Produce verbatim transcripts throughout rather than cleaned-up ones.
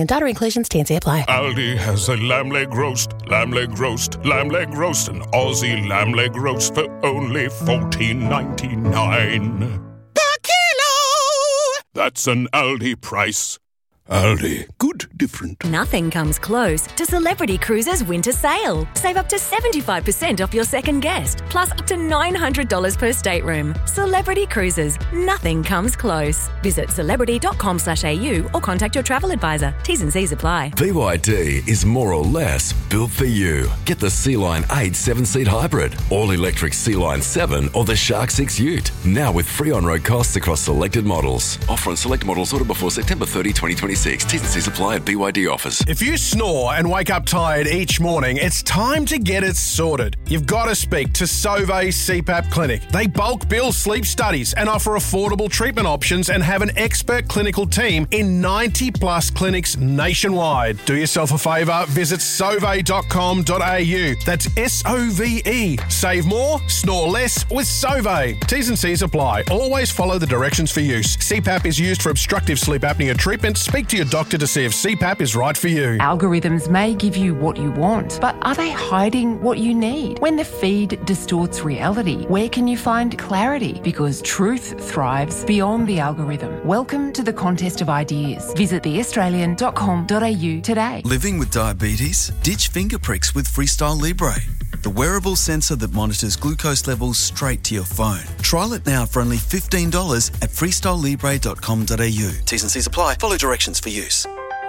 And data inclusions, T and C apply. Aldi has a lamb leg roast, lamb leg roast, lamb leg roast, an Aussie lamb leg roast for only fourteen ninety-nine. Per kilo! That's an Aldi price. Aldi, good, different. Nothing comes close to Celebrity Cruises' winter sale. Save up to seventy-five percent off your second guest, plus up to nine hundred dollars per stateroom. Celebrity Cruises, nothing comes close. Visit celebrity.com slash AU or contact your travel advisor. T's and C's apply. B Y D is more or less built for you. Get the Sea-Line eight seven-seat hybrid, all-electric Sea-Line seven or the Shark six Ute. Now with free on-road costs across selected models. Offer on select models ordered before September thirtieth, twenty twenty-six. T's and C's apply at B Y D offers. If you snore and wake up tired each morning, it's time to get it sorted. You've got to speak to Sauvé C PAP Clinic. They bulk bill sleep studies and offer affordable treatment options and have an expert clinical team in ninety plus clinics nationwide. Do yourself a favour, visit sauve dot com dot a u. That's S O V E. Save more, snore less with Sauvé. T's and C's apply. Always follow the directions for use. C PAP is used for obstructive sleep apnea treatment. Speak to your doctor to see if C PAP is right for you. Algorithms may give you what you want, but are they hiding what you need? When the feed distorts reality, where can you find clarity? Because truth thrives beyond the algorithm. Welcome to the contest of ideas. Visit the australian dot com dot a u today. Living with diabetes? Ditch finger pricks with Freestyle Libre, the wearable sensor that monitors glucose levels straight to your phone. Trial it now for only fifteen dollars at freestyle libre dot com dot a u. T's and C's apply. Follow directions for use.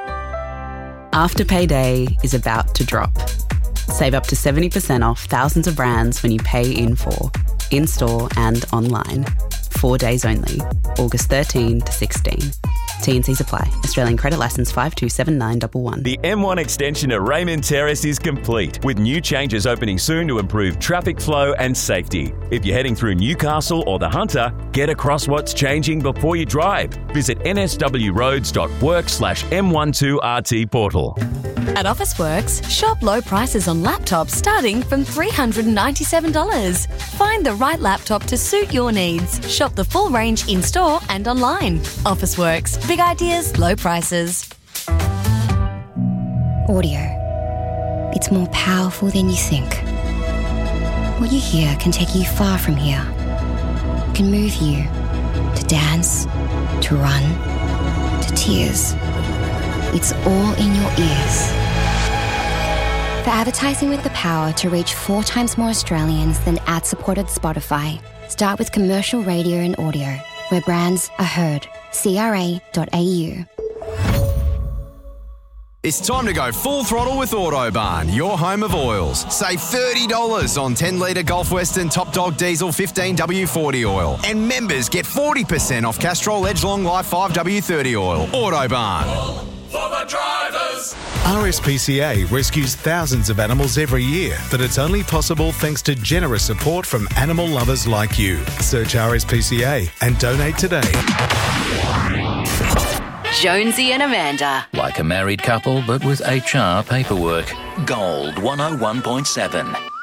Afterpay Day is about to drop. Save up to seventy percent off thousands of brands when you pay in full, in-store and online. Four days only, August thirteenth to sixteenth. T and C's apply. Australian credit licence five two seven nine one one. The M one extension at Raymond Terrace is complete, with new changes opening soon to improve traffic flow and safety. If you're heading through Newcastle or the Hunter, get across what's changing before you drive. Visit nswroads.work slash M12RT portal. At Officeworks, shop low prices on laptops starting from three hundred ninety-seven dollars. Find the right laptop to suit your needs. Shop the full range in-store and online. Officeworks. Big ideas, low prices. Audio. It's more powerful than you think. What you hear can take you far from here. It can move you to dance, to run, to tears. It's all in your ears. For advertising with the power to reach four times more Australians than ad-supported Spotify, start with commercial radio and audio, where brands are heard. C R A dot A U. It's time to go full throttle with Autobarn, your home of oils. Save thirty dollars on ten litre Gulf Western Top Dog Diesel fifteen W forty oil. And members get forty percent off Castrol Edge Long Life five W thirty oil. Autobarn. For the drivers. R S P C A rescues thousands of animals every year, but it's only possible thanks to generous support from animal lovers like you. Search R S P C A and donate today. Jonesy and Amanda. Like a married couple, but with H R paperwork. Gold one oh one point seven.